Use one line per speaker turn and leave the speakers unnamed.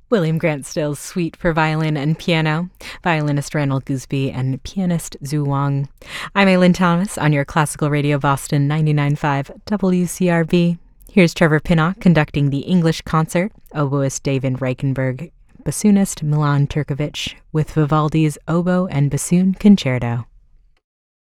William Grant Still's Suite for Violin and Piano, violinist Randall Gooseby and pianist Zhu Wang. I'm Aileen Thomas on your Classical Radio Boston 99.5 WCRB. Here's Trevor Pinnock conducting the English concert, oboist David Reichenberg, bassoonist Milan Turkovic, with Vivaldi's Oboe and Bassoon Concerto.